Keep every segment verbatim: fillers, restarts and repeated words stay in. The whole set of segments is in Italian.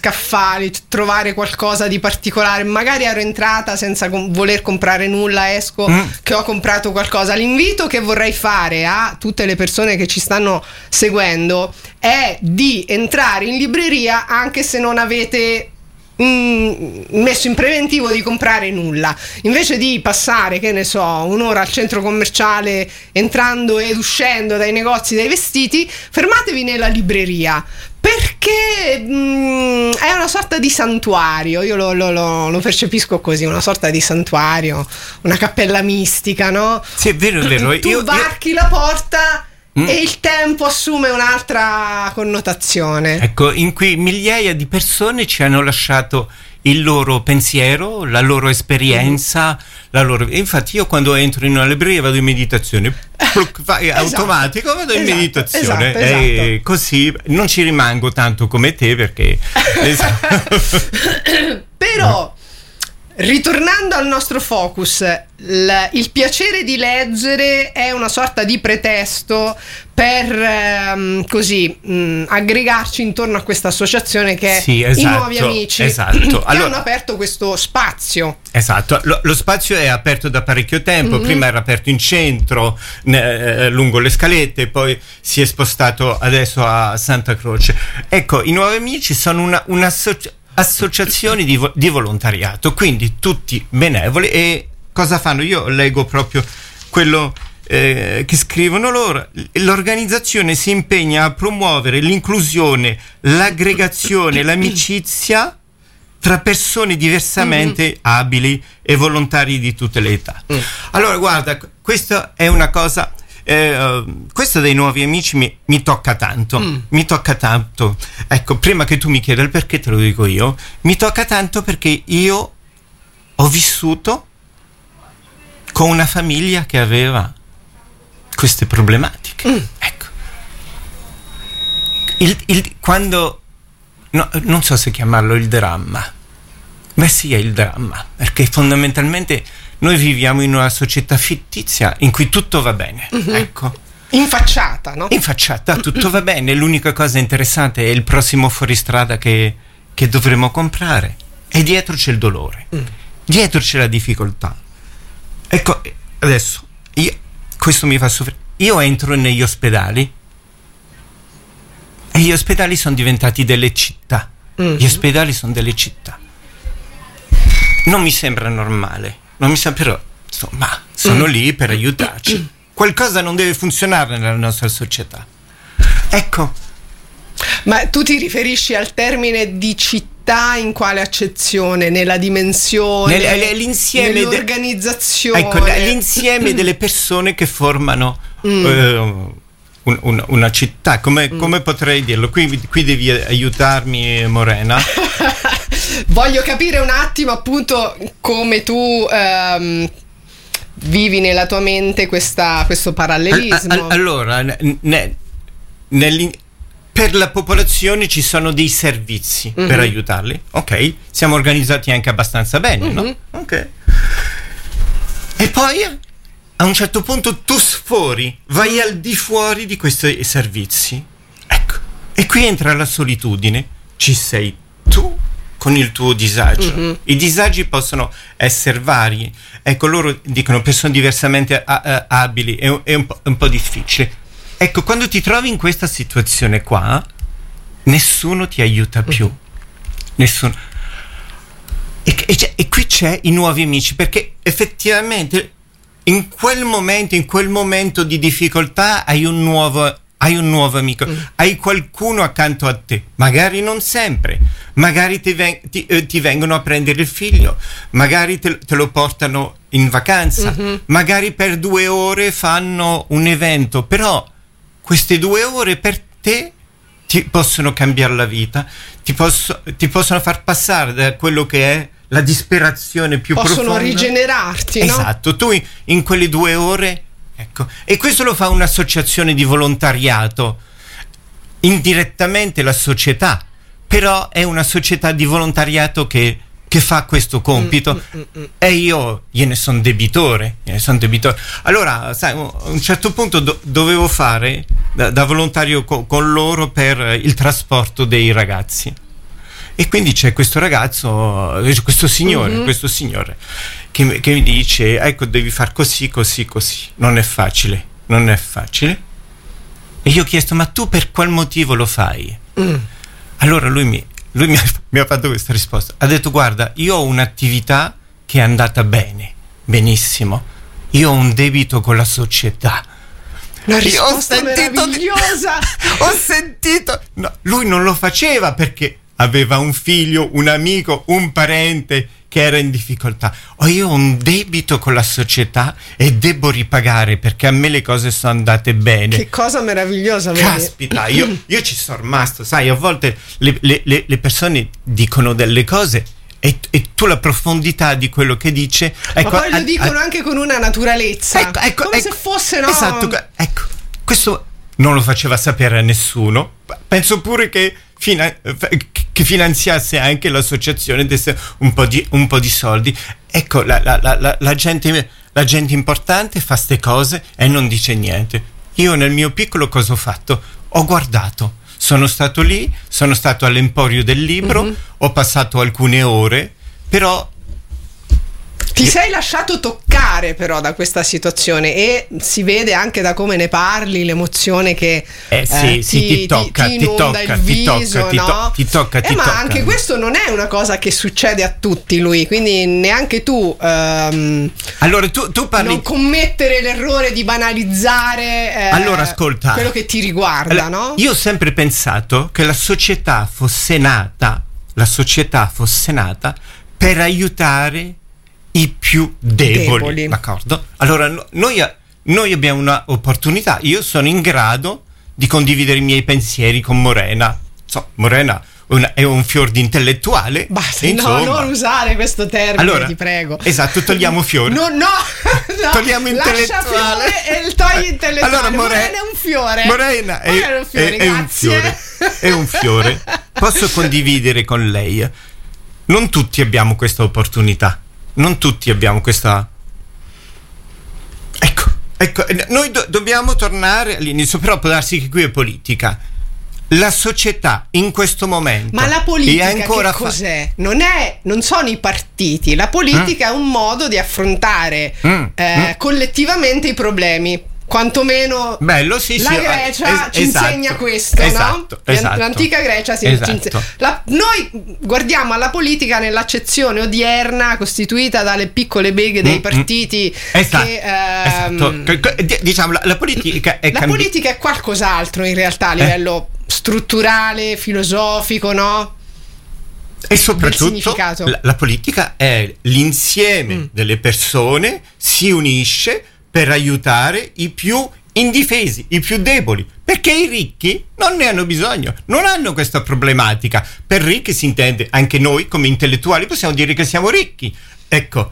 scaffali, trovare qualcosa di particolare. Magari ero entrata senza com- voler comprare nulla, esco mm. che ho comprato qualcosa. L'invito che vorrei fare a tutte le persone che ci stanno seguendo è di entrare in libreria anche se non avete messo in preventivo di comprare nulla, invece di passare, che ne so, un'ora al centro commerciale entrando ed uscendo dai negozi, dai vestiti, fermatevi nella libreria, perché mh, è una sorta di santuario. Io lo, lo, lo, lo percepisco così, una sorta di santuario, una cappella mistica, no? Sì, è vero, è vero. Tu io, varchi io... la porta Mm. e il tempo assume un'altra connotazione. Ecco, in cui migliaia di persone ci hanno lasciato il loro pensiero, la loro esperienza, mm. la loro... Infatti io quando entro in una libreria vado in meditazione, fai esatto. automatico, vado in esatto, meditazione, esatto, esatto. E così non ci rimango tanto come te, perché però ritornando al nostro focus, l- il piacere di leggere è una sorta di pretesto per ehm, così mh, aggregarci intorno a questa associazione che sì, è esatto, I Nuovi Amici, esatto. che allora, hanno aperto questo spazio. Esatto, lo, lo spazio è aperto da parecchio tempo, mm-hmm. prima era aperto in centro, ne, lungo le scalette, poi si è spostato adesso a Santa Croce. Ecco, I Nuovi Amici sono una, una associ- associazioni di, vo- di volontariato, quindi tutti benevoli. E cosa fanno? Io leggo proprio quello eh, che scrivono loro. L'organizzazione si impegna a promuovere l'inclusione, l'aggregazione, l'amicizia tra persone diversamente mm-hmm. abili e volontari di tutte le età. Mm. Allora guarda, questa è una cosa, eh, uh, questo dei Nuovi Amici mi, mi tocca tanto, mm. mi tocca tanto. Ecco, prima che tu mi chieda il perché, te lo dico io, mi tocca tanto perché io ho vissuto con una famiglia che aveva queste problematiche. Mm. Ecco, il, il, quando no, non so se chiamarlo il dramma, beh sì, è il dramma, perché fondamentalmente noi viviamo in una società fittizia in cui tutto va bene, mm-hmm. ecco. In facciata, no? In facciata, tutto va bene, l'unica cosa interessante è il prossimo fuoristrada che, che dovremo comprare, e dietro c'è il dolore, mm. dietro c'è la difficoltà. Ecco, adesso, io, questo mi fa soffrire, io entro negli ospedali e gli ospedali sono diventati delle città, mm. gli ospedali sono delle città. Non mi sembra normale, non mi sembra, però insomma sono mm. lì per aiutarci. Qualcosa non deve funzionare nella nostra società. Ecco. Ma tu ti riferisci al termine di città in quale accezione? Nella dimensione? Nel, l'insieme nell'organizzazione? De, ecco, l'insieme mm. delle persone che formano mm. uh, un, un, una città. Come, mm. come potrei dirlo? Qui, qui devi aiutarmi, Morena. Voglio capire un attimo appunto come tu um, vivi nella tua mente questa, questo parallelismo. All, all, allora, ne, nel, per la popolazione ci sono dei servizi mm-hmm. per aiutarli, ok? Siamo organizzati anche abbastanza bene, mm-hmm. no? Ok. E poi a un certo punto tu sfori, vai al di fuori di questi servizi. Ecco. E qui entra la solitudine. Ci sei tu con il tuo disagio. Mm-hmm. I disagi possono essere vari. Ecco, loro dicono persone diversamente a- a- abili, è, un, è un, po', un po' difficile. Ecco, quando ti trovi in questa situazione qua, nessuno ti aiuta più. Mm-hmm. Nessuno. E, e, e qui c'è I Nuovi Amici, perché effettivamente in quel momento, in quel momento di difficoltà hai un nuovo hai un nuovo amico, mm. hai qualcuno accanto a te, magari non sempre, magari ti, ven- ti, eh, ti vengono a prendere il figlio, magari te, te lo portano in vacanza, mm-hmm. magari per due ore fanno un evento, però queste due ore per te ti possono cambiare la vita, ti, posso, ti possono far passare da quello che è la disperazione più possono profonda. Possono rigenerarti, no? Esatto, tu in, in quelle due ore. Ecco, e questo lo fa un'associazione di volontariato, indirettamente la società, però è una società di volontariato che, che fa questo compito, mm, mm, mm. e io gliene sono debitore, gliene son debitore. Allora, sai, a un certo punto do, dovevo fare da, da volontario co, con loro per il trasporto dei ragazzi. E quindi c'è questo ragazzo, questo signore, mm-hmm. questo signore che, che mi dice: ecco, devi far così, così, così. Non è facile, non è facile. E io ho chiesto: ma tu per qual motivo lo fai? Mm. Allora lui mi, lui mi ha, mi ha fatto questa risposta. Ha detto: guarda, io ho un'attività che è andata bene, benissimo. Io ho un debito con la società. Una risposta ho sentito, meravigliosa. Ho sentito. No, lui non lo faceva perché aveva un figlio, un amico, un parente che era in difficoltà. Oh, io ho un debito con la società e devo ripagare perché a me le cose sono andate bene. Che cosa meravigliosa. Caspita, io, io ci sono rimasto. Sai, a volte le, le, le persone dicono delle cose e, e tu la profondità di quello che dice, ecco, ma poi lo a, dicono a, anche con una naturalezza, ecco, ecco, come ecco, se fosse, no? Esatto, ecco, questo non lo faceva sapere a nessuno. Penso pure che, fina, che finanziasse anche l'associazione, desse un po' di, un po' di soldi. Ecco, la, la, la, la, gente, la gente importante fa ste cose e non dice niente. Io nel mio piccolo cosa ho fatto? Ho guardato, sono stato lì, sono stato all'Emporio del Libro, mm-hmm. ho passato alcune ore, però ti sei lasciato toccare però da questa situazione e si vede anche da come ne parli l'emozione che eh, sì, eh, sì, ti, ti tocca, ti, ti ti inonda tocca, il viso, ti tocca, no? ti tocca, ti eh, tocca. Ma anche questo non è una cosa che succede a tutti, lui, quindi neanche tu um, allora tu, tu parli non commettere l'errore di banalizzare eh, allora, ascolta, quello che ti riguarda, allora, no? Io ho sempre pensato che la società fosse nata la società fosse nata per aiutare i più deboli, deboli. D'accordo? Allora no, noi, noi abbiamo un'opportunità. Io sono in grado di condividere i miei pensieri con Morena. So, Morena una, è un fior di intellettuale. Basta, insomma. no, non usare questo termine, allora, ti prego. Esatto, togliamo fiore. No, no, no. Togliamo intellettuale. Lascia fiore e il togli intellettuale. Allora, More- Morena è un fiore. Morena è, Morena è un fiore, è, è un fiore. È un fiore. Posso condividere con lei. Non tutti abbiamo questa opportunità. Non tutti abbiamo questa. Ecco, ecco, noi do- dobbiamo tornare all'inizio, però può darsi che qui è politica. La società in questo momento. Ma la politica è ancora che cos'è? Fa- non è, non sono i partiti. La politica mm. è un modo di affrontare mm. Eh, mm. collettivamente i problemi. Quantomeno bello, sì, la sì, Grecia es- ci esatto, insegna questo, esatto, no? Esatto, l'antica Grecia si esatto. insegna. La, noi guardiamo alla politica nell'accezione odierna costituita dalle piccole beghe dei partiti. Esatto, che, ehm, esatto. Diciamo la, la politica è la cambi- politica è qualcos'altro in realtà a livello eh. strutturale, filosofico, no? E soprattutto la, la politica è l'insieme mm. delle persone, si unisce per aiutare i più indifesi, i più deboli, perché i ricchi non ne hanno bisogno, non hanno questa problematica. Per ricchi si intende, anche noi come intellettuali possiamo dire che siamo ricchi, ecco,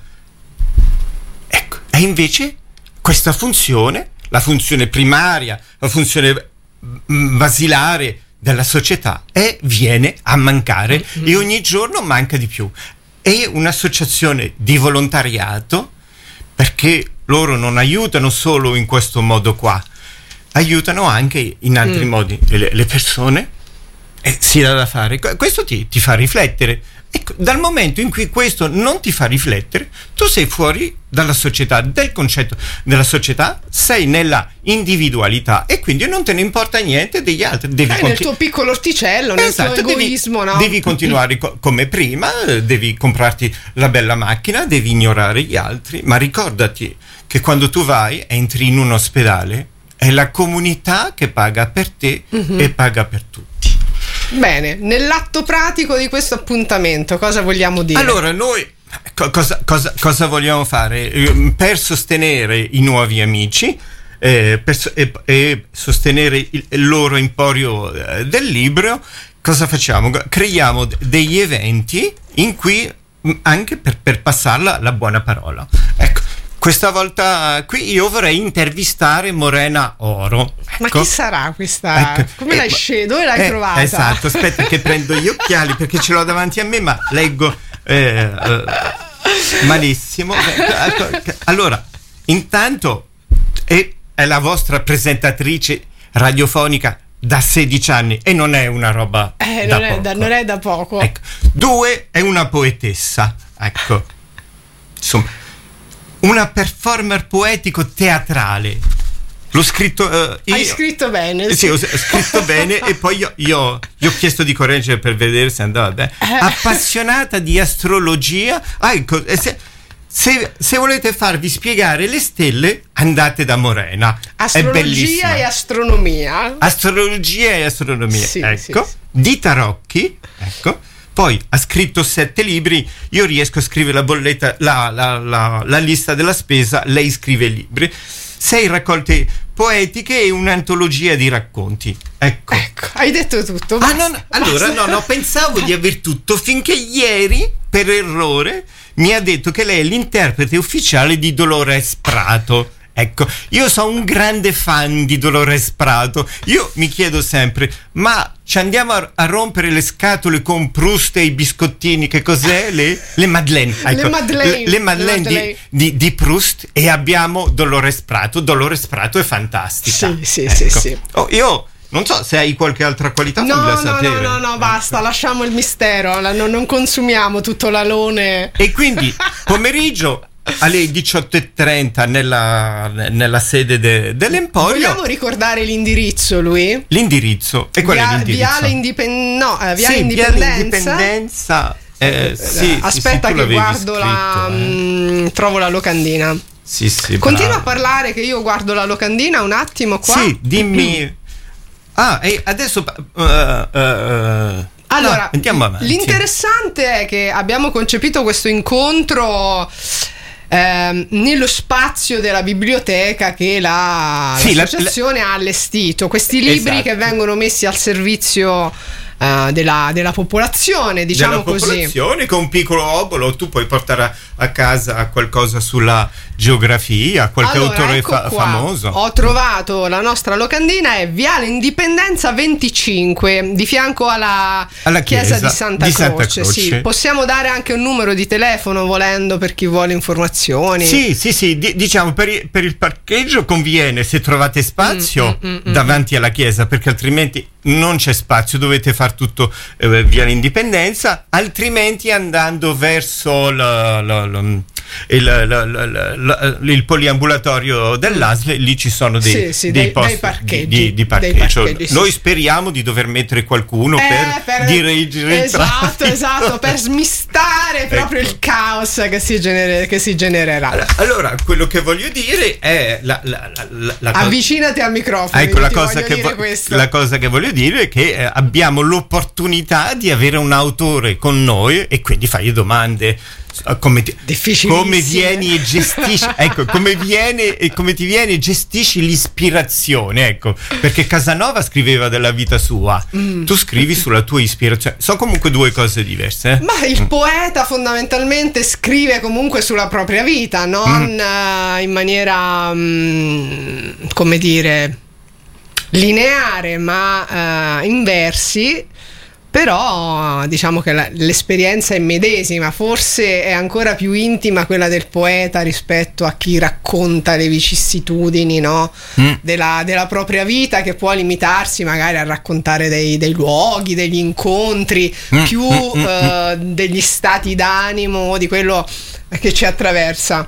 ecco. E invece questa funzione, la funzione primaria, la funzione basilare della società è, viene a mancare mm-hmm. e ogni giorno manca di più. È un'associazione di volontariato, perché loro non aiutano solo in questo modo qua, aiutano anche in altri mm. modi le, le persone, e si dà da fare. Questo ti, ti fa riflettere. Ecco, dal momento in cui questo non ti fa riflettere, tu sei fuori dalla società, del concetto della società, sei nella individualità e quindi non te ne importa niente degli altri. Devi sei continu- nel tuo piccolo orticello, nel esatto, tuo egoismo, devi, no? Devi continuare co- come prima, devi comprarti la bella macchina, devi ignorare gli altri, ma ricordati che quando tu vai, entri in un ospedale, è la comunità che paga per te mm-hmm. e paga per tutti. Bene, nell'atto pratico di questo appuntamento cosa vogliamo dire? Allora, noi co- cosa, cosa, cosa vogliamo fare? Eh, per sostenere i nuovi amici eh, per so- e, e sostenere il, il loro emporio eh, del libro, cosa facciamo? Creiamo d- degli eventi in cui anche per, per passarla la buona parola. Ecco. Questa volta qui io vorrei intervistare Morena Oro. Ecco. Ma chi sarà questa? Ecco. Come eh, l'hai scelta? Dove l'hai eh, trovata? Esatto, aspetta che prendo gli occhiali perché ce l'ho davanti a me, ma leggo eh, eh, malissimo. Allora, intanto è, è la vostra presentatrice radiofonica da sedici anni e non è una roba eh, da non, poco. È da, non è da poco. Ecco. Due, è una poetessa, ecco. Insomma, una performer poetico teatrale. L'ho scritto uh, io, hai scritto bene, sì, sì, ho scritto bene e poi io, io gli ho chiesto di correggere per vedere se andava bene. Appassionata di astrologia. Ah, ecco, se, se, se volete farvi spiegare le stelle, andate da Morena. Astrologia è bellissima. E astronomia. Astrologia e astronomia, sì, ecco. Sì, sì. Di tarocchi, ecco. Poi ha scritto sette libri, io riesco a scrivere la bolletta, la, la, la, la lista della spesa, lei scrive i libri. Sei raccolte poetiche e un'antologia di racconti. Ecco. Ecco, hai detto tutto. Ah, no, no. Allora, no, no, pensavo di aver tutto finché ieri, per errore, mi ha detto che lei è l'interprete ufficiale di Dolores Prato. Ecco, io sono un grande fan di Dolores Prato. Io mi chiedo sempre, ma ci andiamo a, a rompere le scatole con Proust e i biscottini? Che cos'è? Le, le Madeleine. Ecco, le Madeleine, le, le Madeleine, le Madeleine. Di, di, di Proust, e abbiamo Dolores Prato. Dolores Prato è fantastica. Sì, sì, ecco. sì, sì. Oh, io non so se hai qualche altra qualità. No, no, no, no, no, no, basta, lasciamo il mistero, la, non, non consumiamo tutto l'alone. E quindi pomeriggio alle diciotto e trenta nella, nella sede de, dell'Emporio. Vogliamo ricordare l'indirizzo, lui? L'indirizzo. E qual Via, è l'indirizzo? Viale Indipend- no, eh, Viale sì, Indipendenza. Viale Indipendenza. Eh, sì, Aspetta sì, sì, che guardo scritto, la... eh. mh, trovo la locandina. Sì, sì, Continua bravo. a parlare che io guardo la locandina un attimo qua. Sì, dimmi. Ah, e adesso... Uh, uh, uh, allora, no, andiamo avanti. L'interessante è che abbiamo concepito questo incontro ehm, nello spazio della biblioteca che la, sì, l'associazione la, la... ha allestito. Questi libri esatto. che vengono messi al servizio Uh, della, della popolazione, diciamo della così. popolazione, con un piccolo obolo tu puoi portare a, a casa qualcosa sulla geografia, qualche allora, autore ecco fa- qua. famoso. Ho trovato la nostra locandina, è Viale Indipendenza venticinque, di fianco alla, alla chiesa, chiesa di Santa di Croce. Santa Croce. Sì, possiamo dare anche un numero di telefono volendo per chi vuole informazioni. Sì, sì, sì, D- diciamo per, i- per il parcheggio conviene se trovate spazio mm, mm, mm, davanti alla chiesa, perché altrimenti non c'è spazio, dovete far tutto eh, via l'Indipendenza, altrimenti andando verso la, la, la, il, la, la, la, la, il poliambulatorio dell'A S L, lì ci sono dei, sì, sì, dei, dei, posti dei parcheggi, di, di, di dei parcheggio. parcheggi, Noi sì. speriamo di dover mettere qualcuno Eh, per, per dirigere il esatto, traffico. esatto, per smistare proprio Ecco. il caos che si, genere, che si genererà. Allora, quello che voglio dire è la, la, la, la, la cosa... Avvicinati al microfono. Ecco, la ti cosa, voglio che dire vo- questo. la cosa che voglio dire è che eh, abbiamo l'opportunità di avere un autore con noi e quindi fai domande eh, come, ti, come vieni e gestisci ecco come viene e come ti viene e gestisci l'ispirazione, ecco, perché Casanova scriveva della vita sua, mm. tu scrivi sulla tua ispirazione, sono comunque due cose diverse, eh? Ma il mm. poeta fondamentalmente scrive comunque sulla propria vita, non mm. uh, in maniera um, come dire lineare, ma uh, in versi. Però diciamo che la, l'esperienza è medesima, forse è ancora più intima quella del poeta rispetto a chi racconta le vicissitudini, no? mm. della, della propria vita, che può limitarsi magari a raccontare dei, dei luoghi, degli incontri, mm. più mm. Uh, degli stati d'animo, di quello che ci attraversa.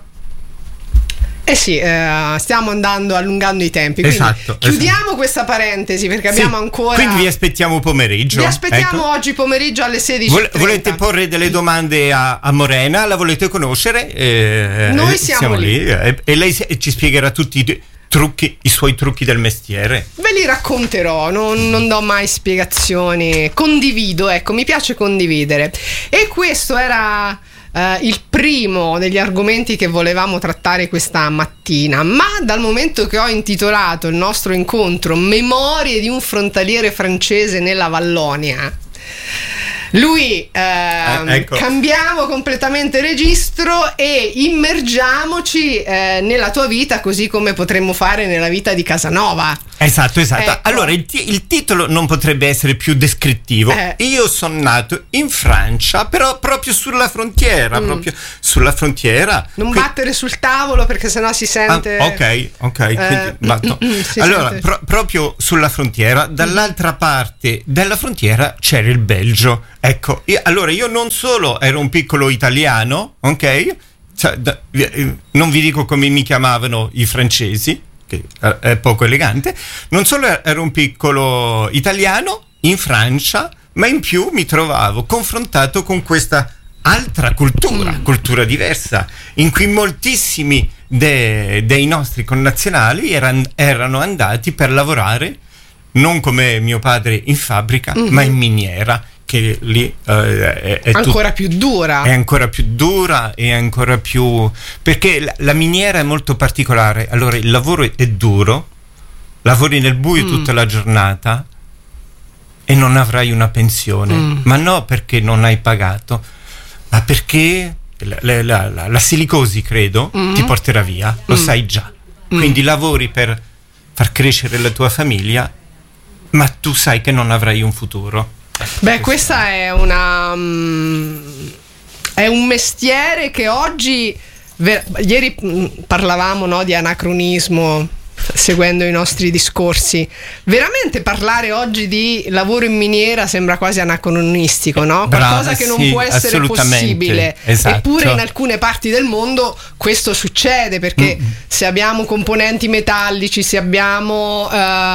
Eh sì, eh, stiamo andando allungando i tempi. Quindi esatto, chiudiamo esatto. questa parentesi perché abbiamo sì, ancora. Quindi vi aspettiamo pomeriggio. Vi aspettiamo ecco. oggi pomeriggio alle sedici. Vol- volete porre delle domande a, a Morena? La volete conoscere? Eh, Noi siamo, siamo lì. lì e, e lei ci spiegherà tutti i trucchi, i suoi trucchi del mestiere. Ve li racconterò, non, non do mai spiegazioni. Condivido, ecco, mi piace condividere. E questo era. Uh, il primo degli argomenti che volevamo trattare questa mattina, ma dal momento che ho intitolato il nostro incontro Memorie di un frontaliere francese nella Vallonia, lui ehm, eh, ecco. cambiamo completamente registro e immergiamoci eh, nella tua vita, così come potremmo fare nella vita di Casanova. Esatto, esatto. Ecco. Allora il, ti- il titolo non potrebbe essere più descrittivo. Eh. Io sono nato in Francia, però proprio sulla frontiera, mm. proprio sulla frontiera. Non Qui- battere sul tavolo perché sennò si sente. Ah, ok, ok. Eh, quindi batto. si allora, sente. pro- proprio sulla frontiera, dall'altra parte della frontiera c'era il Belgio. Ecco, io- allora io non solo ero un piccolo italiano, ok? Cioè, da- eh, non vi dico come mi chiamavano i francesi, che è poco elegante. Non solo ero un piccolo italiano in Francia, ma in più mi trovavo confrontato con questa altra cultura, mm. cultura diversa, in cui moltissimi de- dei nostri connazionali eran- erano andati per lavorare non come mio padre in fabbrica, mm-hmm. ma in miniera, che lì eh, è, è ancora tut- più dura. È ancora più dura e ancora più... perché la, la miniera è molto particolare. Allora il lavoro è duro, lavori nel buio mm. tutta la giornata e non avrai una pensione. Mm. Ma no perché non hai pagato, ma perché la, la, la, la silicosi, credo, mm. ti porterà via, lo mm. sai già. Mm. Quindi lavori per far crescere la tua famiglia, ma tu sai che non avrai un futuro. Beh, questa è una um, è un mestiere che oggi ver- ieri mh, parlavamo, no, di anacronismo, seguendo i nostri discorsi. Veramente parlare oggi di lavoro in miniera sembra quasi anacronistico, no? Brava, qualcosa che non sì, può essere possibile. Esatto. Eppure in alcune parti del mondo questo succede, perché mm. se abbiamo componenti metallici, se abbiamo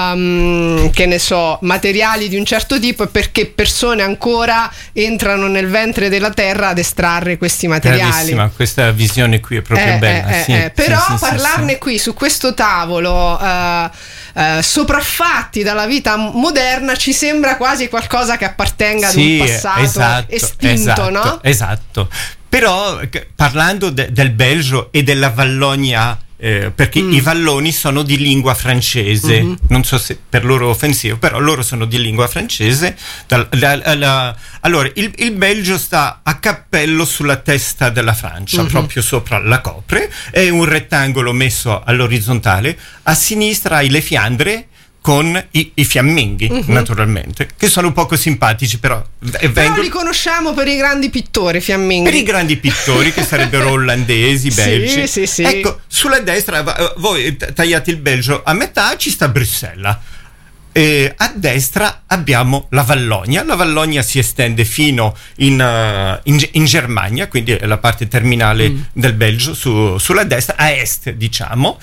um, che ne so, materiali di un certo tipo, è perché persone ancora entrano nel ventre della terra ad estrarre questi materiali. Bravissima, questa visione qui è proprio eh, bella. Eh, sì, eh, però sì, sì, parlarne sì, qui su questo tavolo Uh, uh, sopraffatti dalla vita moderna ci sembra quasi qualcosa che appartenga sì, ad un passato esatto, estinto, esatto, no? Esatto. Però parlando de- del Belgio e della Valogna, eh, perché mm. i valloni sono di lingua francese, mm-hmm. non so se per loro è offensivo, però loro sono di lingua francese. Da, da, da, da, allora il, il Belgio sta a cappello sulla testa della Francia, mm-hmm. proprio sopra la copre, è un rettangolo messo all'orizzontale, a sinistra hai le Fiandre con i, i fiamminghi, uh-huh. naturalmente, che sono poco simpatici, però eh, vengono... però li conosciamo per i grandi pittori, fiamminghi. Per i grandi pittori che sarebbero olandesi, belgi. Sì, sì, sì. Ecco, sulla destra voi tagliate il Belgio a metà, ci sta Bruxelles. E a destra abbiamo la Valogna. La Valogna si estende fino in, uh, in, in Germania, quindi è la parte terminale mm. del Belgio, su, sulla destra, a est diciamo,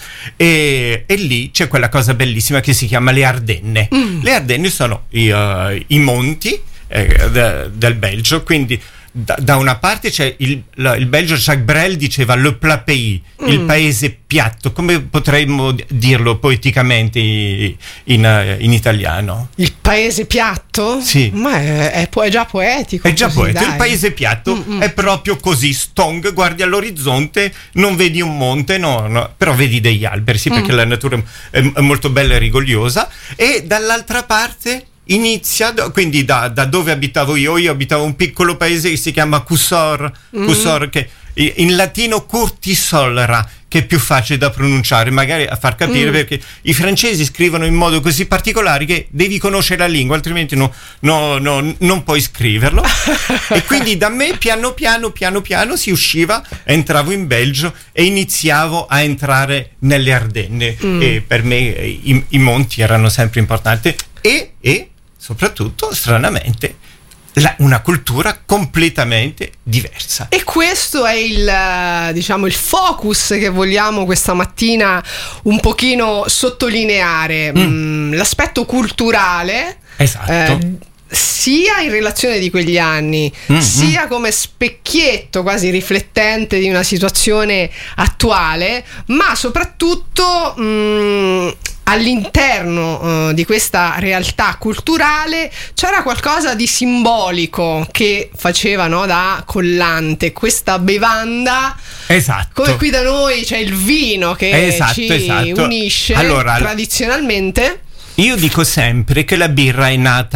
e, e lì c'è quella cosa bellissima che si chiama le Ardenne. Mm. Le Ardenne sono i, uh, i monti eh, de, del Belgio, quindi da, da una parte c'è il, la, il Belgio. Jacques Brel diceva le plat pays, mm. il paese piatto. Come potremmo dirlo poeticamente in, in, in italiano? Il paese piatto? Sì. Ma è, è, è già poetico. È già così, poetico. dai. Il paese piatto Mm-mm. è proprio così, stong, guardi all'orizzonte, non vedi un monte, no, no, però vedi degli alberi, sì, perché mm. la natura è, è molto bella e rigogliosa. E dall'altra parte inizia, quindi da, da dove abitavo io, io abitavo un piccolo paese che si chiama Cusor, mm. Cusor, che in latino Curtisolra, che è più facile da pronunciare, magari a far capire, mm. perché i francesi scrivono in modo così particolare che devi conoscere la lingua, altrimenti no, no, no, non puoi scriverlo. E quindi da me piano piano piano piano si usciva, entravo in Belgio e iniziavo a entrare nelle Ardenne, mm. e per me i, i monti erano sempre importanti, e, e soprattutto stranamente La, una cultura completamente diversa. E questo è il, diciamo, il focus che vogliamo questa mattina un pochino sottolineare. Mm. Mm, l'aspetto culturale, esatto, eh, sia in relazione di quegli anni, mm, sia mm. come specchietto quasi riflettente di una situazione attuale, ma soprattutto mh, all'interno uh, di questa realtà culturale c'era qualcosa di simbolico che faceva, no, da collante questa bevanda. Esatto. Come qui da noi c'è il vino che esatto, ci esatto. unisce, allora, tradizionalmente. Io dico sempre che la birra è nata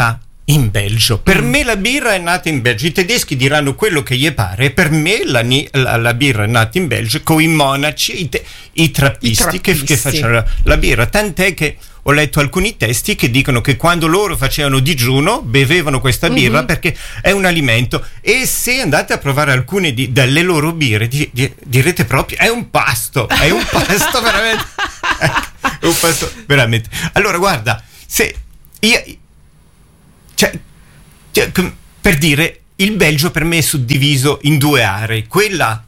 in Belgio. Per mm. me la birra è nata in Belgio. I tedeschi diranno quello che gli pare. Per me la, la, la birra è nata in Belgio con i monaci, i, te, i trappisti, I trappisti. Che, che facevano la, la birra. Tant'è che ho letto alcuni testi che dicono che quando loro facevano digiuno bevevano questa birra mm-hmm. perché è un alimento, e se andate a provare alcune di, delle loro birre di, di, direte proprio è un pasto, è un pasto veramente è un pasto veramente. Allora guarda, se io cioè, cioè, per dire, il Belgio per me è suddiviso in due aree, quella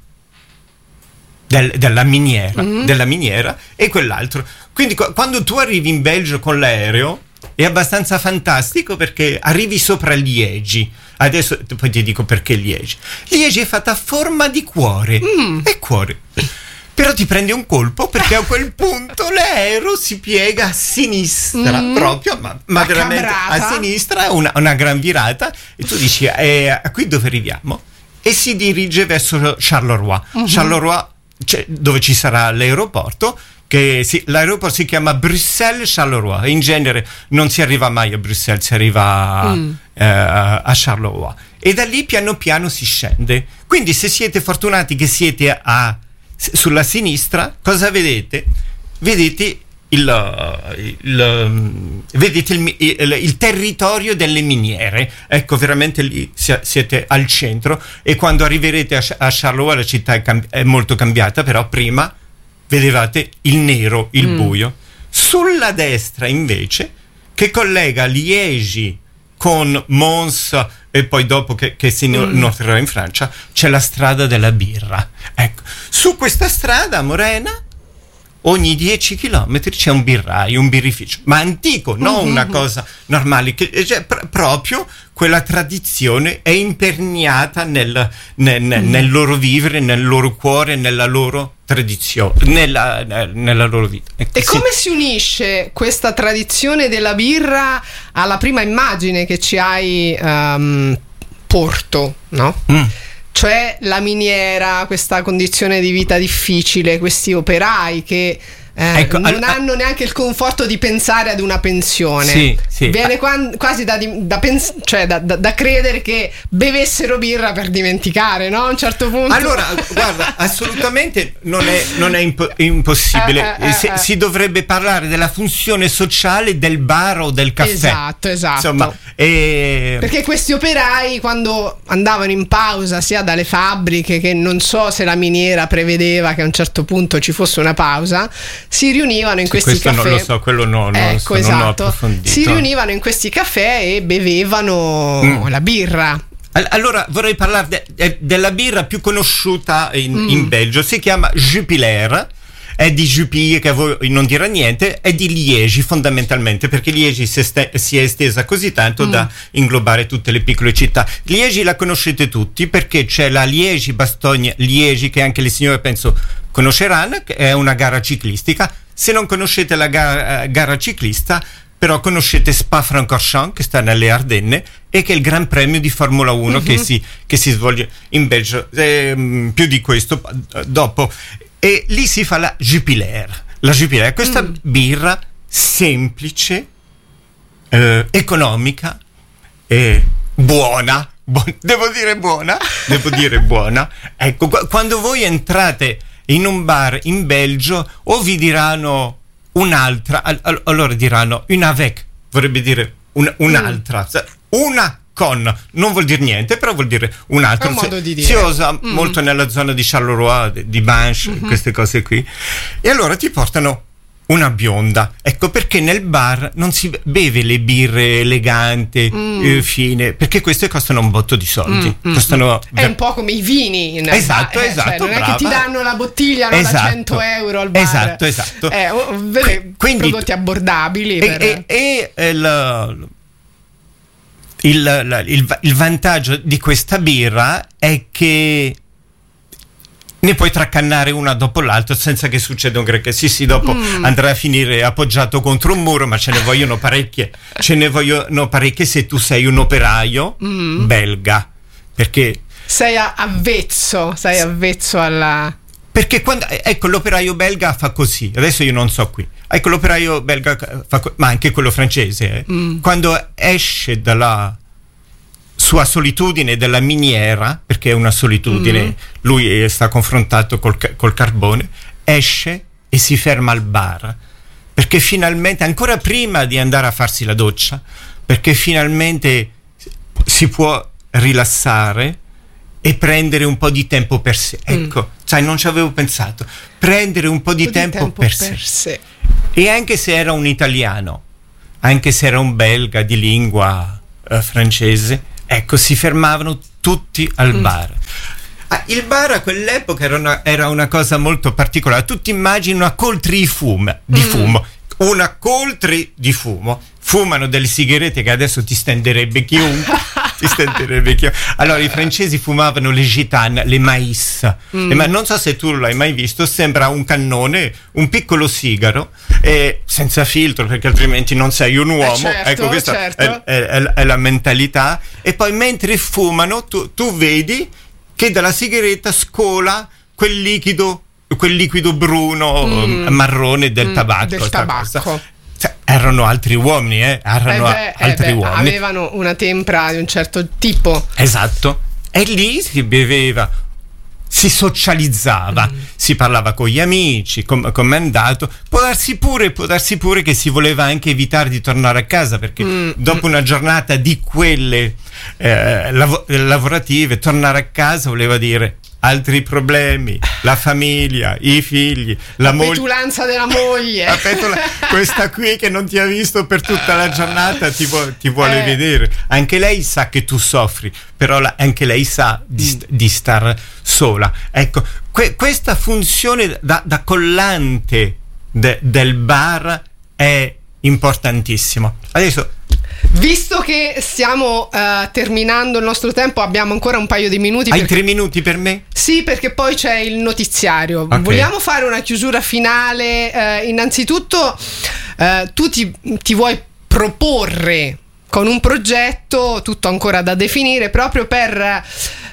del, della miniera mm-hmm. della miniera e quell'altro. Quindi quando tu arrivi in Belgio con l'aereo è abbastanza fantastico perché arrivi sopra Liegi. Adesso poi ti dico perché Liegi. Liegi è fatta a forma di cuore. Mm. È cuore. Però ti prendi un colpo perché a quel punto l'aereo si piega a sinistra, mm. proprio, ma, ma veramente cambrata. A sinistra, una, una gran virata, e tu dici, eh, qui dove arriviamo? E si dirige verso Charleroi. Mm-hmm. Charleroi, cioè, dove ci sarà l'aeroporto. Che si, l'aeroporto si chiama Bruxelles-Charleroi. In genere non si arriva mai a Bruxelles, si arriva mm. eh, a Charleroi. E da lì piano piano si scende. Quindi se siete fortunati che siete a, sulla sinistra, cosa vedete? Vedete il, il, vedete il, il, il territorio delle miniere. Ecco, veramente lì siete al centro. E quando arriverete a, a Charleroi la città è, cambi- è molto cambiata, però prima vedevate il nero, il mm. buio. Sulla destra invece, che collega Liegi con Mons e poi dopo che, che si mm. inoltrerà in Francia, c'è la strada della birra. Ecco, su questa strada morena ogni dieci chilometri c'è un birraio, un birrificio, ma antico, non mm-hmm. una cosa normale, che, cioè, pr- proprio quella tradizione è imperniata nel, nel, mm. nel loro vivere, nel loro cuore, nella loro tradizione, nella, nella loro vita. Ecco, e sì. come si unisce questa tradizione della birra alla prima immagine che ci hai um, porto, no? Mm. Cioè la miniera, questa condizione di vita difficile, questi operai che eh, ecco, non al, hanno neanche il conforto di pensare ad una pensione. Sì, sì. Viene qua, quasi da, da, pens- cioè da, da, da credere che bevessero birra per dimenticare, no? A un certo punto. Allora, guarda, assolutamente non è, non è impo- impossibile. Eh, eh, eh, si, eh. si dovrebbe parlare della funzione sociale del bar o del caffè. Esatto, esatto. Insomma, e... perché questi operai, quando andavano in pausa sia dalle fabbriche, che non so se la miniera prevedeva che a un certo punto ci fosse una pausa, si riunivano in sì, questi questo caffè. non lo so, quello no, non ecco, lo so, esatto. non ho approfondito. Si riunivano in questi caffè e bevevano mm. la birra. Allora vorrei parlare de- de- della birra più conosciuta in, mm. in Belgio, si chiama Jupiler, è di Jupiler, che a voi non dirà niente, è di Liegi fondamentalmente, perché Liegi si, este- si è estesa così tanto mm. da inglobare tutte le piccole città. Liegi la conoscete tutti perché c'è la Liegi-Bastogne-Liegi, che anche le signore penso conosceranno, che è una gara ciclistica. Se non conoscete la gara, gara ciclista, però conoscete Spa-Francorchamps, che sta nelle Ardenne, e che è il Gran Premio di Formula uno mm-hmm. che, si, che si svolge in Belgio. Eh, più di questo dopo. E lì si fa la Jupiler. La Jupiler, questa mm. birra semplice, eh, economica e buona. Bu- devo dire buona? Devo dire buona. Ecco, qu- quando voi entrate in un bar in Belgio o vi diranno un'altra, all- allora diranno une avec, vorrebbe dire un- un'altra, mm. una con, non vuol dire niente, però vuol dire un'altra. Un modo di dire. Si usa mm. molto nella zona di Charleroi, di Banche, mm-hmm. queste cose qui. E allora ti portano una bionda. Ecco perché nel bar non si beve le birre eleganti, mm. eh, fine, perché queste costano un botto di soldi. Mm. Costano mm. È un po' come i vini. In esatto, eh, esatto. Cioè, non brava. è che ti danno la bottiglia no, esatto. da cento euro al bar. Esatto, esatto. Eh, vede, quindi, prodotti abbordabili. E, per... e, e, e il, il, il, il vantaggio di questa birra è che ne puoi traccannare una dopo l'altra senza che succeda un granché. Sì, sì, dopo mm. andrà a finire appoggiato contro un muro, ma ce ne vogliono parecchie. Ce ne vogliono parecchie se tu sei un operaio mm. belga. Perché sei avvezzo, sei avvezzo alla... Perché quando, ecco, l'operaio belga fa così. Adesso io non so qui. Ecco, l'operaio belga, fa, ma anche quello francese, eh, mm. quando esce dalla sua solitudine della miniera, perché è una solitudine, mm. lui sta confrontato col, col carbone, esce e si ferma al bar, perché finalmente, ancora prima di andare a farsi la doccia, perché finalmente si può rilassare e prendere un po' di tempo per sé. Ecco, mm. sai, non ci avevo pensato. Prendere un po' di, un po tempo, di tempo per, per sé. sé. E anche se era un italiano, anche se era un belga di lingua eh, francese, ecco, si fermavano tutti al mm. bar. Ah, il bar a quell'epoca era una, era una cosa molto particolare. Tu ti immagini una coltre di fumo, di mm. fumo, una coltre di fumo. Fumano delle sigarette che adesso ti stenderebbe chiunque. ti stenderebbe chiunque. Allora, i francesi fumavano le gitane, le mais. Mm. Le ma- non so se tu l'hai mai visto, sembra un cannone, un piccolo sigaro, eh, senza filtro, perché altrimenti non sei un uomo. Eh certo, ecco, questa certo. è, è, è la mentalità. E poi mentre fumano, tu, tu vedi che dalla sigaretta scola quel liquido, quel liquido bruno, mm. marrone del mm, tabacco. Del tabacco. Cioè, erano altri uomini, eh? Erano eh beh, altri eh beh, uomini. Avevano una tempra di un certo tipo. Esatto. E lì si beveva, si socializzava, mm. si parlava con gli amici, com- com'è andato. Può darsi pure, può darsi pure che si voleva anche evitare di tornare a casa, perché mm. dopo una giornata di quelle eh, lav- lavorative, tornare a casa voleva dire altri problemi, la famiglia, i figli, la, la moglie, petulanza della moglie, la petula- questa qui che non ti ha visto per tutta la giornata ti, vo- ti vuole eh. vedere. Anche lei sa che tu soffri, però la- anche lei sa di, st- di star sola. Ecco, que- questa funzione da, da collante de- del bar è importantissimo. Adesso, visto che stiamo uh, terminando il nostro tempo, abbiamo ancora un paio di minuti. Hai perché... tre minuti per me? Sì, perché poi c'è il notiziario. Okay. Vogliamo fare una chiusura finale? Uh, innanzitutto, uh, tu ti, ti vuoi proporre con un progetto, tutto ancora da definire, proprio per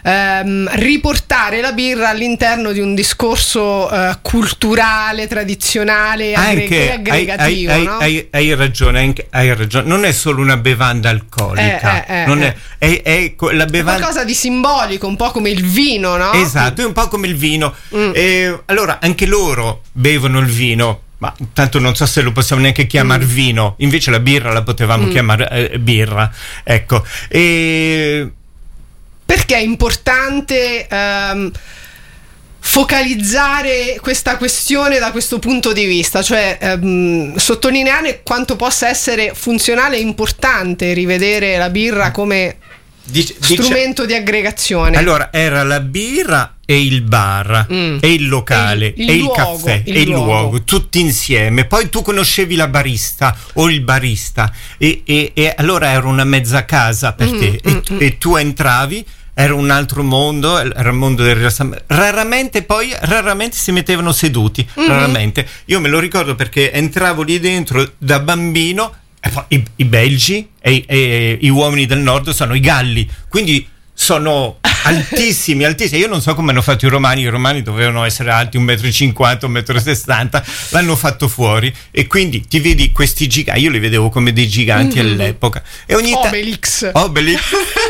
ehm, riportare la birra all'interno di un discorso eh, culturale, tradizionale, anche aggregativo. Hai, hai, no? hai, hai, ragione, anche, hai ragione, non è solo una bevanda alcolica, eh, eh, non eh, è, è, è la bevanda... qualcosa di simbolico, un po' come il vino, no? Esatto, è un po' come il vino. Mm. E, allora, anche loro bevono il vino. Ma tanto non so se lo possiamo neanche chiamare mm. vino, invece la birra la potevamo mm. chiamare eh, birra, ecco. E... perché è importante ehm, focalizzare questa questione da questo punto di vista, cioè ehm, sottolineare quanto possa essere funzionale e importante rivedere la birra come Dice, strumento dice, di aggregazione. Allora, era la birra e il bar mm. e il locale il, il e luogo, il caffè il e il luogo. luogo tutti insieme. Poi tu conoscevi la barista o il barista e, e, e allora era una mezza casa per mm, te mm, e, mm. e tu entravi, era un altro mondo, era il mondo del rilassamento. Raramente poi raramente si mettevano seduti, mm. raramente. Io me lo ricordo perché entravo lì dentro da bambino. I, i belgi e, e i uomini del nord sono i galli, quindi sono altissimi, altissimi. Io non so come hanno fatto i romani. I romani dovevano essere alti un metro e cinquanta, un metro e sessanta, l'hanno fatto fuori e quindi ti vedi questi giganti. Io li vedevo come dei giganti mm-hmm. all'epoca. E ogni ta- Obelix Obelix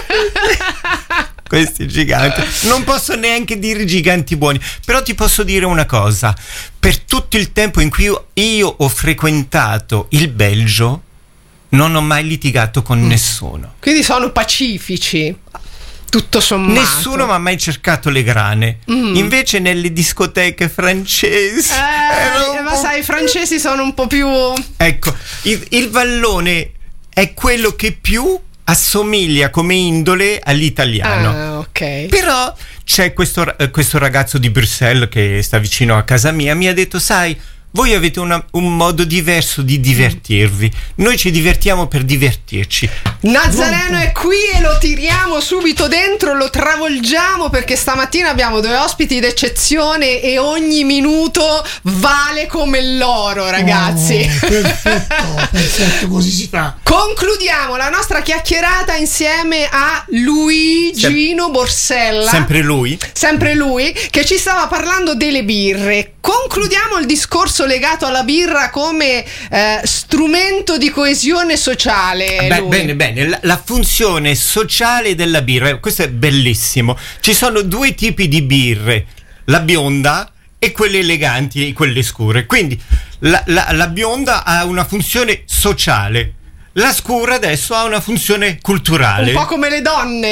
questi giganti, non posso neanche dire giganti buoni, però ti posso dire una cosa: per tutto il tempo in cui io, io ho frequentato il Belgio non ho mai litigato con mm. nessuno. Quindi sono pacifici, tutto sommato. Nessuno mi ha mai cercato le grane. Mm. Invece nelle discoteche francesi eh, ma sai, i francesi sono un po' più... Ecco, il, il vallone è quello che più assomiglia come indole all'italiano. Ah, ok. Però c'è questo, questo ragazzo di Bruxelles che sta vicino a casa mia, mi ha detto: sai, voi avete una, un modo diverso di divertirvi, noi ci divertiamo per divertirci. Nazareno è qui e lo tiriamo subito dentro, lo travolgiamo, perché stamattina abbiamo due ospiti d'eccezione e ogni minuto vale come l'oro, ragazzi. Oh, perfetto, perfetto, così si fa. Concludiamo la nostra chiacchierata insieme a Luigino Sem- Borsella. Sempre lui? Sempre lui, che ci stava parlando delle birre. Concludiamo il discorso spesso legato alla birra come eh, strumento di coesione sociale. Beh, lui. bene, bene, la, la funzione sociale della birra, questo è bellissimo. Ci sono due tipi di birre, la bionda e quelle eleganti e quelle scure. Quindi la, la, la bionda ha una funzione sociale, la scura adesso ha una funzione culturale. Un po' come le donne.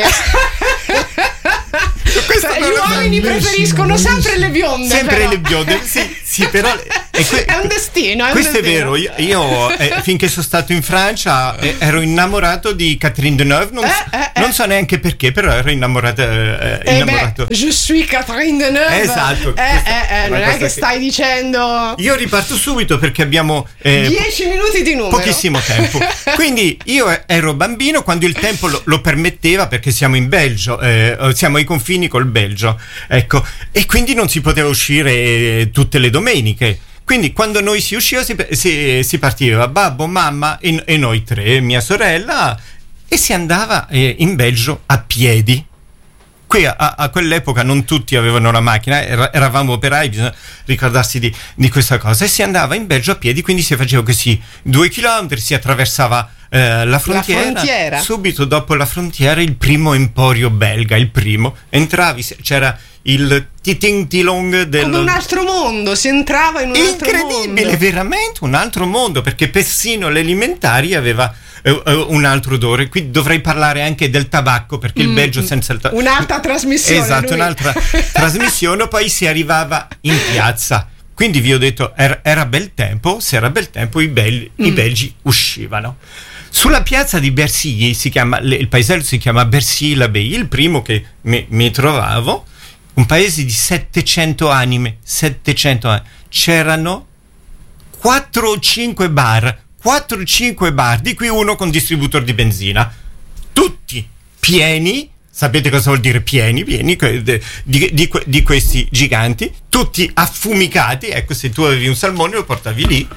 Cioè, gli uomini preferiscono bellissimo. sempre le bionde. Sempre però. le bionde, sì, sì, però è, que- È un destino. È un questo destino. è vero. Io, io eh, finché sono stato in Francia eh, ero innamorato di Catherine Deneuve. Non, Eh, so, eh, eh. non so neanche perché, però ero innamorato. Eh, Eh innamorato. beh, je suis Catherine Deneuve. Esatto, Eh, questa eh, è eh, una non è cosa che che- stai dicendo Io riparto subito perché abbiamo eh, dieci minuti di numero. pochissimo tempo. Quindi io ero bambino quando il tempo lo, lo permetteva, perché siamo in Belgio, eh, siamo ai confini col Belgio, ecco, e quindi non si poteva uscire eh, tutte le domeniche. Quindi quando noi si usciva si, si, si partiva babbo, mamma e, e noi tre, mia sorella, e si andava eh, in Belgio a piedi. Qui a, a quell'epoca non tutti avevano la macchina, era, eravamo operai, bisogna ricordarsi di, di questa cosa, e si andava in Belgio a piedi, quindi si faceva così due chilometri, si attraversava eh, la, frontiera. La frontiera. Subito dopo la frontiera il primo emporio belga, il primo, entravi, c'era il Titing Tilong del... Come un altro mondo, si entrava in un altro mondo. Incredibile, veramente un altro mondo, perché persino l'alimentari aveva eh, un altro odore. Qui dovrei parlare anche del tabacco, perché il Belgio senza il tabacco... Un'altra trasmissione. Esatto, lui. un'altra trasmissione, poi si arrivava in piazza. Quindi vi ho detto, era, era bel tempo, se era bel tempo i, belli, mm. i belgi uscivano. Sulla piazza di Bercy, si chiama, il paesello si chiama Bercy-l'Abbaye, il primo che mi, mi trovavo, un paese di settecento anime, settecento anime. C'erano quattro o cinque bar, quattro o cinque bar, di cui uno con distributore di benzina, tutti pieni. Sapete cosa vuol dire pieni? Pieni di, di, di, di questi giganti, tutti affumicati. Ecco, se tu avevi un salmone lo portavi lì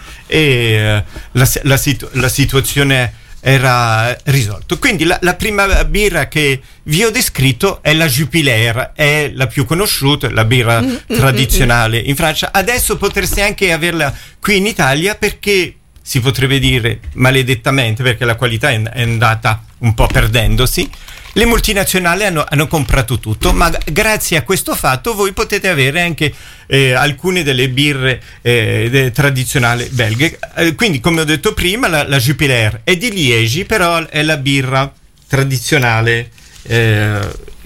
e uh, la, la, situ, la situazione era risolta. Quindi la, la prima birra che vi ho descritto è la Jupiler, è la più conosciuta, la birra mm, tradizionale mm, in Francia. Adesso potreste anche averla qui in Italia, perché si potrebbe dire maledettamente, perché la qualità è, è andata un po' perdendosi. Le multinazionali hanno, hanno comprato tutto, ma grazie a questo fatto voi potete avere anche eh, alcune delle birre eh, de, tradizionali belghe. Eh, quindi, come ho detto prima, la, la Jupiler è di Liegi, però è la birra tradizionale, eh,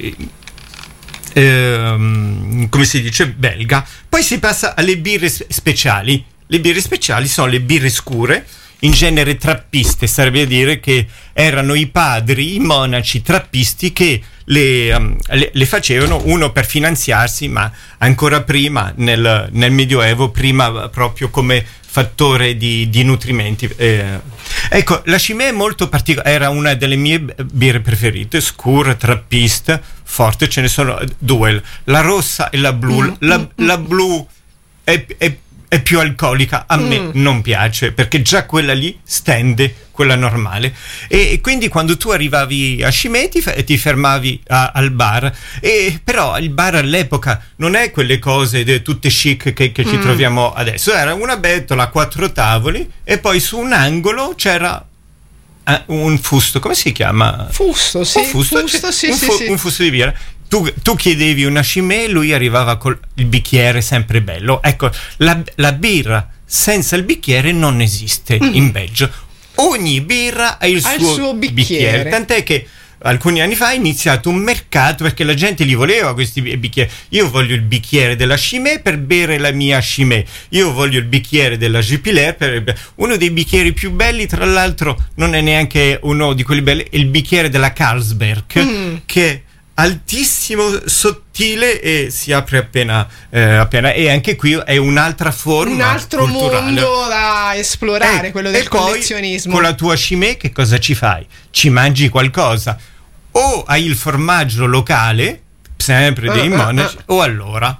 eh, come si dice, belga. Poi si passa alle birre speciali. Le birre speciali sono le birre scure, in genere trappiste, sarebbe a dire che erano i padri, i monaci trappisti che le, um, le, le facevano, uno per finanziarsi, ma ancora prima nel, nel Medioevo, prima proprio come fattore di, di nutrimenti. Eh, ecco, la Chimay è molto particolare, era una delle mie birre preferite, scura, trappista, forte, ce ne sono due, la rossa e la blu. Mm, la, mm, la blu è, è è più alcolica, a me mm. non piace, perché già quella lì stende quella normale, e, e quindi quando tu arrivavi a Chimay ti, ti fermavi a, al bar, e però il bar all'epoca non è quelle cose de, tutte chic che, che ci mm. troviamo adesso, era una bettola a quattro tavoli e poi su un angolo c'era uh, un fusto, come si chiama? Fusto, sì, un fusto, fusto, sì, un, sì, fu- sì. un fusto di birra. Tu, tu chiedevi una Chimay, lui arrivava col il bicchiere sempre bello. Ecco, la, la birra senza il bicchiere non esiste mm. in Belgio. Ogni birra ha il ha suo, il suo bicchiere. bicchiere. Tant'è che alcuni anni fa è iniziato un mercato, perché la gente li voleva questi bicchieri. Io voglio il bicchiere della Chimay per bere la mia Chimay. Io voglio il bicchiere della Jupiler per... Uno dei bicchieri più belli, tra l'altro, non è neanche uno di quelli belli, è il bicchiere della Carlsberg, mm. che altissimo, sottile e si apre appena, eh, appena e anche qui è un'altra forma, un altro culturale. mondo da esplorare, eh, quello del e poi, collezionismo. con la tua Chimay che cosa ci fai? Ci mangi qualcosa, o hai il formaggio locale sempre dei uh, monaci uh, uh. o allora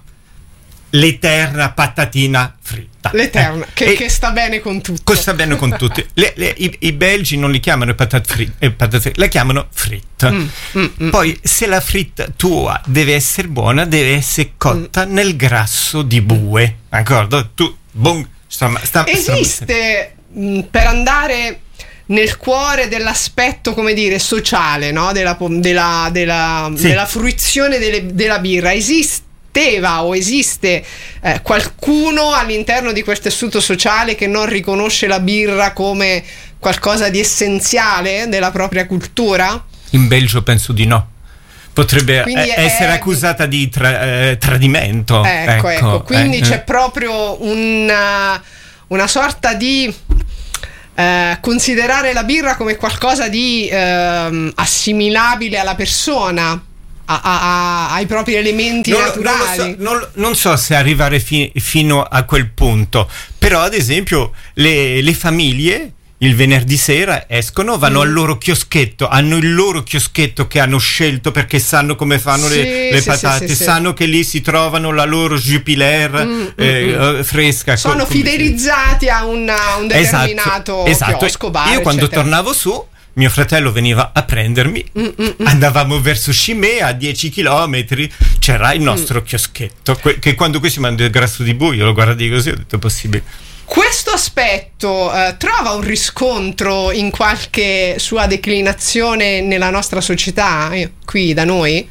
l'eterna patatina fritta, l'eterna, eh, che, e, che sta bene con tutto, sta bene con tutti. le, le, i, i belgi non li chiamano patate fritte, eh, patate fritte, la chiamano fritta. mm, mm, mm. Poi se la fritta tua deve essere buona, deve essere cotta mm. nel grasso di bue, d'accordo? Tu bon, sta, sta, esiste sta... mh, per andare nel cuore dell'aspetto, come dire, sociale, no? della, della, della, sì. della fruizione delle, della birra, esisteva o esiste eh, qualcuno all'interno di quel tessuto sociale che non riconosce la birra come qualcosa di essenziale della propria cultura? In Belgio penso di no. Potrebbe quindi essere è... accusata di tra, eh, tradimento. Ecco, ecco, ecco. Quindi eh. c'è proprio una, una sorta di eh, considerare la birra come qualcosa di eh, assimilabile alla persona, a, a, a, ai propri elementi non, naturali. Non, so, non, non so se arrivare fi, fino a quel punto, però ad esempio le, le famiglie il venerdì sera escono, vanno mm. al loro chioschetto, hanno il loro chioschetto che hanno scelto perché sanno come fanno sì, le, le sì, patate, sì, sì, sanno sì. che lì si trovano la loro Jupiler mm, eh, mm. fresca. Sono fidelizzati a un, a un determinato esatto, chiosco, bar, io quando eccetera. tornavo su, mio fratello veniva a prendermi, mm, mm, andavamo verso Chimay, a dieci chilometri c'era il nostro mm. chioschetto, que- che quando qui si manda il grasso di buio, lo guardi così, ho detto possibile. Questo aspetto eh, trova un riscontro in qualche sua declinazione nella nostra società, eh, qui da noi?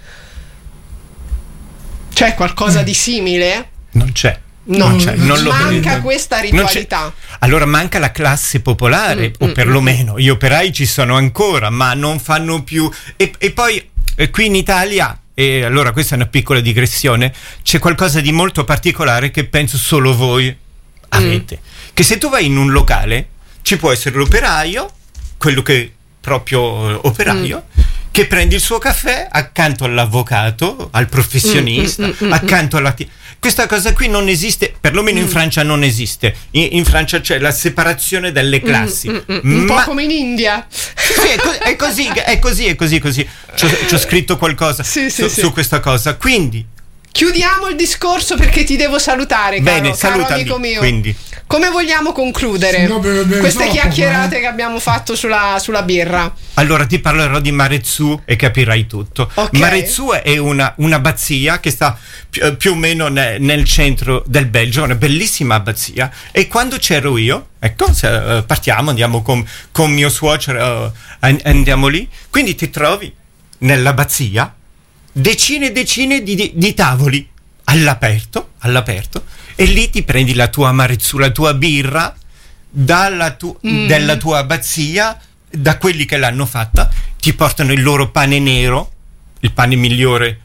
C'è qualcosa mm. di simile? Non c'è. No, non c'è, non manca lo questa ritualità. Allora manca la classe popolare, mm, o perlomeno gli operai ci sono ancora, ma non fanno più. E, e poi eh, qui in Italia, e allora questa è una piccola digressione, c'è qualcosa di molto particolare che penso solo voi avete, mm. che se tu vai in un locale ci può essere l'operaio, quello che proprio operaio, mm. che prende il suo caffè accanto all'avvocato, al professionista, mm, mm, mm, accanto alla t- questa cosa qui non esiste, perlomeno mm. in Francia non esiste. In, in Francia c'è la separazione delle classi, mm, mm, mm. un Ma... po' come in India. Sì, è, co- è così, è così, è così, così. C'ho, c'ho scritto qualcosa sì, su, sì, su sì. questa cosa, quindi chiudiamo il discorso perché ti devo salutare, caro, bene, caro amico mio. Quindi. Come vogliamo concludere no, beh, beh, queste troppo, chiacchierate eh? che abbiamo fatto sulla, sulla birra? Allora ti parlerò di Marezzu e capirai tutto. Okay. Marezzu è una, un'abbazia che sta più, più o meno ne, nel centro del Belgio, una bellissima abbazia. E quando c'ero io, ecco, se, uh, partiamo, andiamo con, con mio suocero, uh, andiamo lì. Quindi ti trovi nell'abbazia decine e decine di, di, di tavoli all'aperto, all'aperto, e lì ti prendi la tua Marezzu, la tua birra dalla tu- mm. della tua abbazia, da quelli che l'hanno fatta, ti portano il loro pane nero, il pane migliore.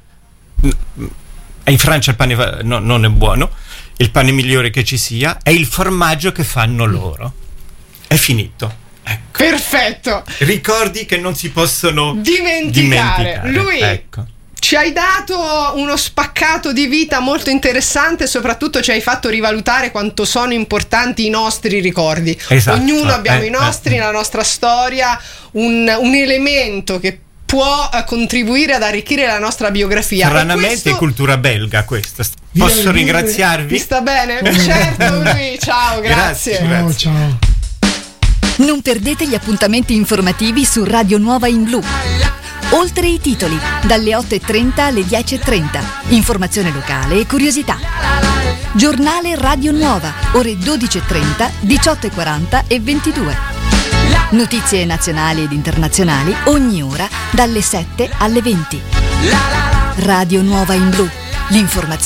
In Francia il pane no, non è buono, il pane migliore che ci sia, è il formaggio che fanno loro. È finito. Ecco. Perfetto. Ricordi che non si possono dimenticare. dimenticare. Lui ecco. ci hai dato uno spaccato di vita molto interessante, soprattutto ci hai fatto rivalutare quanto sono importanti i nostri ricordi. Esatto. Ognuno abbiamo eh, i nostri, eh. la nostra storia, un, un elemento che può contribuire ad arricchire la nostra biografia. Stranamente questo... è cultura belga questa. Posso Viene, ringraziarvi? Vi sta bene? Certo, lui. Ciao, grazie. Grazie, grazie. Ciao, ciao. Non perdete gli appuntamenti informativi su Radio Nuova in Blu. Oltre i titoli, dalle otto e trenta alle dieci e trenta. Informazione locale e curiosità. Giornale Radio Nuova, ore dodici e trenta, diciotto e quaranta e ventidue. Notizie nazionali ed internazionali ogni ora dalle sette alle venti. Radio Nuova in Blu. L'informazione